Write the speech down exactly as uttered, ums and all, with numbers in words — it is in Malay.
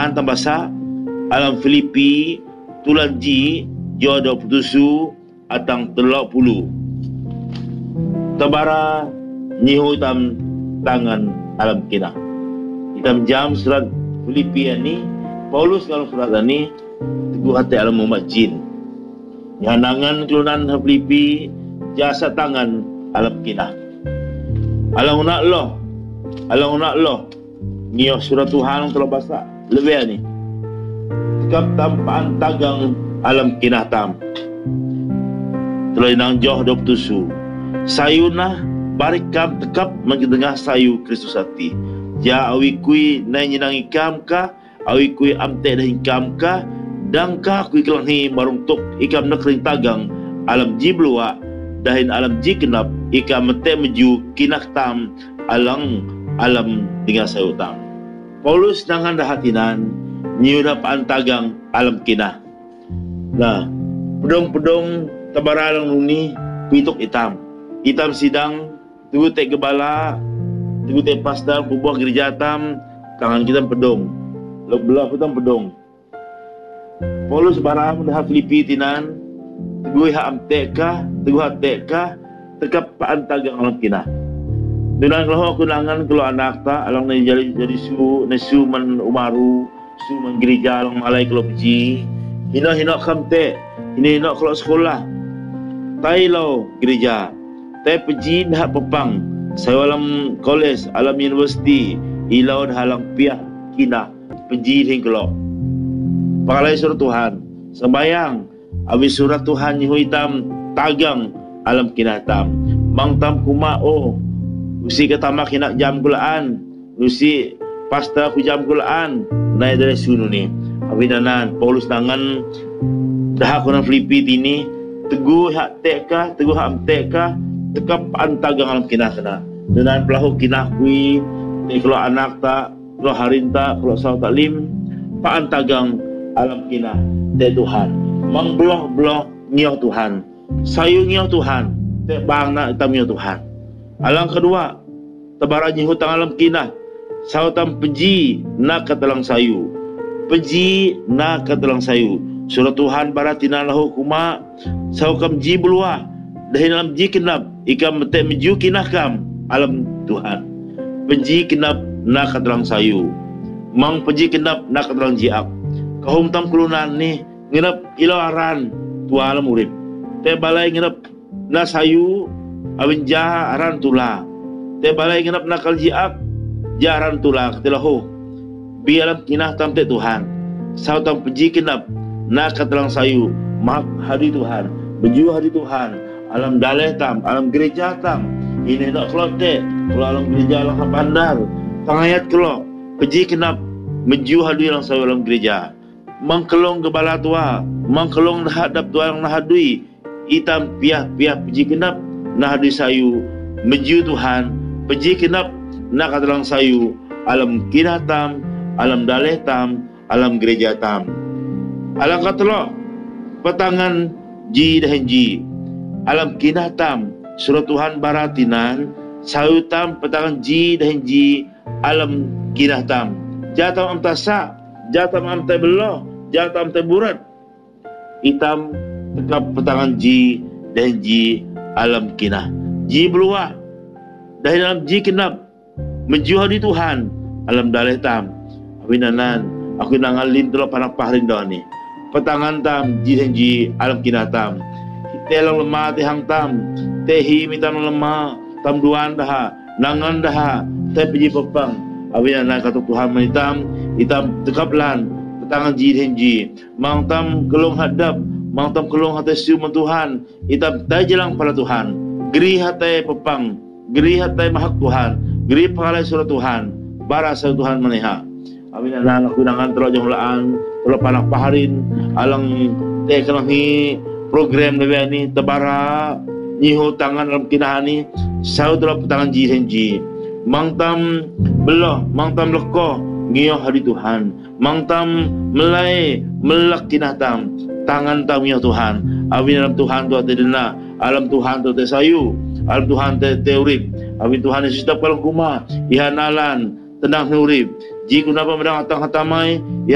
Tuhan tambasa alam Filipi tulan ji jo dua puluh tujuh atang telok puluh tabara nyihu tam tangan alam kinah. Hitam jam surat Filipi ni Paulus kalau surat ni teguh hati alam umat jin. Nyanangan kelunan Filipi jasa tangan alam kinah. Alang nak loh, alang nak loh. Nyoh surat Tuhan kalau bahasa lebih ni. Tekap tampaan tagang alam kinah tam. Telah nang joh dua puluh tujuh. Sayunah barikam tekap mengetengah sayu Kristus hati. Ja awi kui nai nyinang ikam ka, awi kui amte dah ikam ka, dang ka kui kelang ni marung tok ikam nak ring tagang alam ji blua dahin alam ji kenap ikam mete meju kinah tam alang alam dengan sayu tam. Paulus nangan dah hatinan nyiu dapaan tagang alam kinah. Nah, pedong-pedong tabaralang ni pituk hitam. Hitam sidang tugu tek gebala, tugu tek pastor bubuh gereja tam, tangan kita pedong. Lok belah kita pedong. Paulus barang dah Filipi tinan, tugu ha amtek ka, tugu ha tek ka, tekap paan tagang alam kinah. Dunan kalau aku nangan kalau anak ta alang na jadi jadi su nesu man umaru su man gereja alang malai kalau peji hina hina kamte ini hina kalau sekolah tai lo gereja tai peji dah pepang saya alam kolej alam universiti ilau dah alang piah kina peji hing kalau pakalai surat Tuhan sembayang habis surat Tuhan nyihu hitam tagang alam kina tam mang tam kuma oh usi ketama kena jam gulaan, usi pasta ku jam gulaan, naik dari sunu ni. Abidanan Paulus tangan dah aku nang Filipi ini teguh hak teka, teguh hak teka, tekap antagang alam kinah kena. Dengan pelahu kinah kui, ni kalau anak tak, kalau harin tak, kalau saw taklim, pak antagang alam kinah te Tuhan. Mang belah belah nyoh Tuhan, sayu nyoh Tuhan, te bang nak tam nyoh Tuhan. Alang kedua, tabaranyi hutang alam kinah. Sautam peji nak katalang sayu. Peji nak katalang sayu. Surat Tuhan baratina lahu kuma. Saukam ji beluah. Dahin alam ji kenap. Ikam metek meju kinah kam. Alam Tuhan. Peji kenap nak katalang sayu. Mang peji kenap nak katalang jiak. Kahum tam kulunan ni. Nginap ilau aran. Tua alam urip. Te balai nginap na sayu. Awin jaha aran tula. Te balai ngenap nakal jiak jaran tula katilahu. Bialam kinah tam te Tuhan. Sau tam peji kinap nak katalang sayu mak hari Tuhan. Beju hari Tuhan. Alam daleh tam, alam gereja tam. Ini nak kelot te. Kalau alam gereja alam bandar. Tangayat kelot. Peji kinap meju hari alam sayu alam gereja. Mangkelong gebala tua, mangkelong hadap tua yang nahadui. Itam piah-piah peji kinap nah di sayu meju Tuhan peji kenap nak katalang sayu alam kinah tam alam daleh tam alam gereja tam alam katelo petangan ji dahin ji alam kinah tam surat Tuhan baratinan sayu tam petangan ji dahin ji alam kinah tam jatam am tasa jatam am tebeloh jatam teburat hitam tekap petangan ji dahin ji alam kinah ji beluah dari dalam ji kenap meju hari Tuhan alam daleh tam awinanan aku nangalin tu panak pahrin dah ni petangan tam ji dan ji alam kinah tam telang lemah tehang tam tehi mitan lemah tam duan dah nangan dah te peji pepang awinanan kata Tuhan menitam hitam tekaplan petangan ji dan ji mang tam kelong hadap mang tam kelong hati siuman Tuhan hitam tai jelang pada Tuhan geri hati pepang geri hati mahak Tuhan geri pahalai surat Tuhan barasa Tuhan meneha amin anak kunangan terlalu jumlaan terlalu panak paharin alang teh kelang ni program lewe ni tebara nyiho tangan dalam kinah ni sau terlalu petangan ji henji mang tam beloh mang tam lekoh ngioh hari Tuhan mang tam melai melak kinah tam tangan tam ya Tuhan amin dalam Tuhan tu ada dena alam Tuhan tu te sayu alam Tuhan te teurip amin Tuhan Yesus tetap kalau kuma ihanalan tenang urip ji kunapa medang atang hatamai